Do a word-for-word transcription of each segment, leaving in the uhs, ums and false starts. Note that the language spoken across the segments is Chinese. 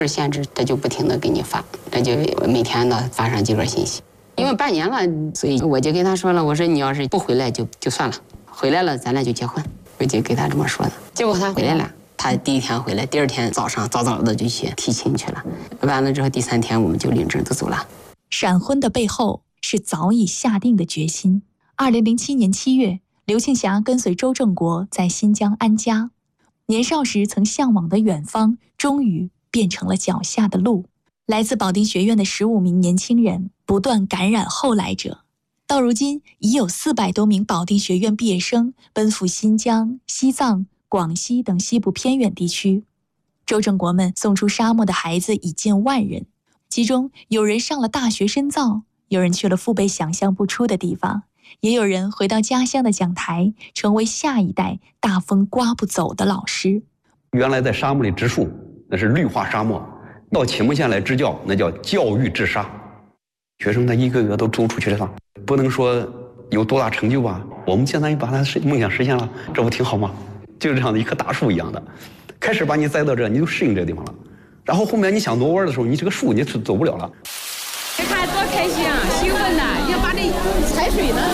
限制，他就不停的给你发，他就每天呢发上几个信息。因为半年了，所以我就跟他说了，我说你要是不回来就就算了，回来了咱俩就结婚，我就给他这么说的。结果他回来了，他第一天回来，第二天早上早早的就去提亲去了，完了之后第三天我们就领证就走了。 闪婚的背后是早已下定的决心。二零零七年七月，刘庆霞跟随周正国在新疆安家，年少时曾向往的远方，终于变成了脚下的路。来自保定学院的十五名年轻人不断感染后来者，到如今已有四百多名保定学院毕业生奔赴新疆、西藏、广西等西部偏远地区。周正国们送出沙漠的孩子已近万人，其中有人上了大学深造，有人去了父辈想象不出的地方，也有人回到家乡的讲台，成为下一代大风刮不走的老师。 原来在沙漠里植树，那是绿化沙漠；到祁蒙县来支教，那叫教育治沙。学生他一个个都走出去了，不能说有多大成就吧，我们现在把他梦想实现了，这不挺好吗？就是这样的一棵大树一样的，开始把你栽到这，你就适应这个地方了，然后后面你想挪弯的时候，你这个树你是走不了了。 你看多开心啊，兴奋呐！要把这踩水呢。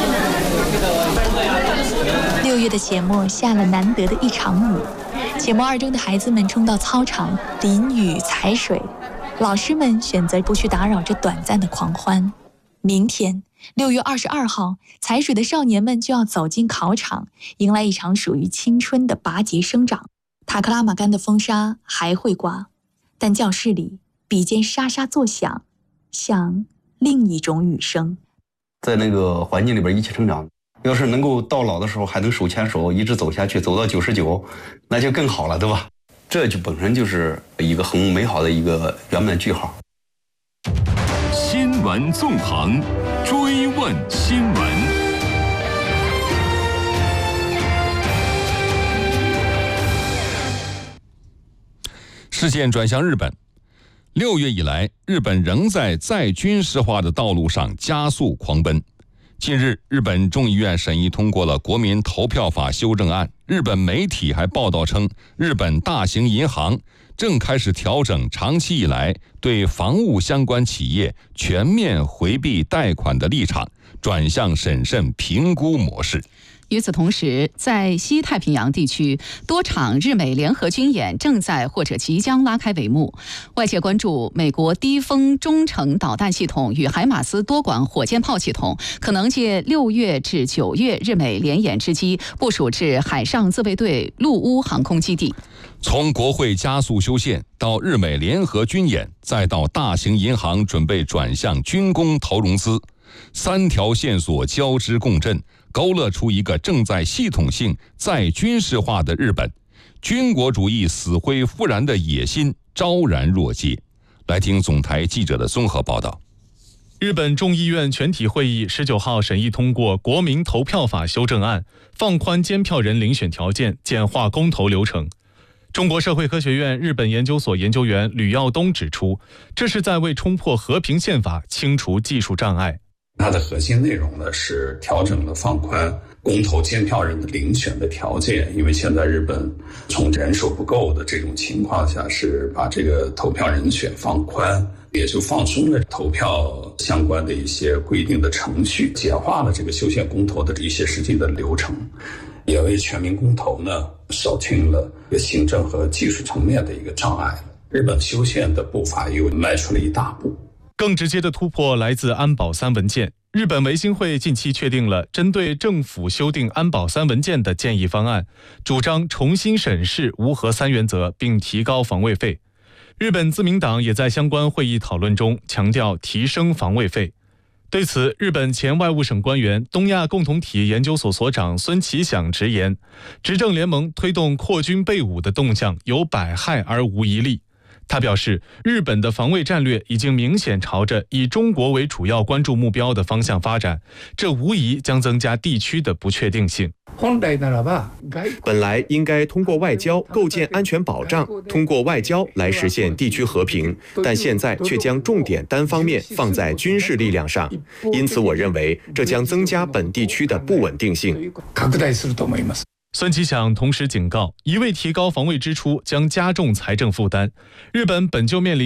六月的且末下了难得的一场雨，且末二中的孩子们冲到操场淋雨踩水，老师们选择不去打扰这短暂的狂欢。明天六月二十二号，踩水的少年们就要走进考场，迎来一场属于青春的拔节生长。塔克拉玛干的风沙还会刮，但教室里笔尖沙沙作响，像另一种雨声。 在那个环境里边一起成长，要是能够到老的时候还能手牵手一直走下去，走到九十九，那就更好了，对吧？这就本身就是一个很美好的一个圆满句号。 新闻纵横，追问新闻。视线转向日本，六月以来，日本仍在再军事化的道路上加速狂奔。近日，日本众议院审议通过了国民投票法修正案。日本媒体还报道称，日本大型银行正开始调整长期以来对房屋相关企业全面回避贷款的立场，转向审慎评估模式。 与此同时，在西太平洋地区，多场日美联合军演正在或者即将拉开帷幕。外界关注美国低风中程导弹系统与海马斯多管火箭炮系统可能借六月至九月日美联演之机部署至海上自卫队陆乌航空基地。 从国会加速修宪到日美联合军演，再到大型银行准备转向军工投融资，三条线索交织共振，勾勒出一个正在系统性再军事化的日本，军国主义死灰复燃的野心昭然若揭。来听总台记者的综合报道。 日本众议院全体会议十九号审议通过国民投票法修正案，放宽监票人遴选条件，简化公投流程。中国社会科学院日本研究所研究员吕耀东指出，这是在为冲破和平宪法清除技术障碍。 它的核心内容呢是调整了放宽公投监票人的遴选的条件，因为现在日本从人手不够的这种情况下，是把这个投票人选放宽，也就放松了投票相关的一些规定的程序，简化了这个修宪公投的一些实际的流程，也为全民公投呢扫清了行政和技术层面的一个障碍。日本修宪的步伐又迈出了一大步。 更直接的突破来自安保三文件。日本维新会近期确定了针对政府修订安保三文件的建议方案，主张重新审视无核三原则，并提高防卫费。日本自民党也在相关会议讨论中强调提升防卫费。对此，日本前外务省官员、东亚共同体研究所所长孙其响直言，执政联盟推动扩军备武的动向有百害而无一利。他表示，日本的防卫战略已经明显朝着以中国为主要关注目标的方向发展，这无疑将增加地区的不确定性。 本来应该通过外交构建安全保障，通过外交来实现地区和平，但现在却将重点单方面放在军事力量上，因此我认为这将增加本地区的不稳定性。 孙其想同时警告，一味提高防卫支出将加重财政负担。日本本就面临